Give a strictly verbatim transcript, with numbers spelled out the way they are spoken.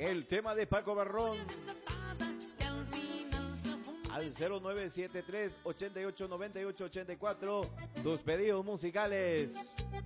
El tema de Paco Barrón. Al cero nueve siete tres, ocho ocho, nueve ocho ocho cuatro. Tus pedidos musicales.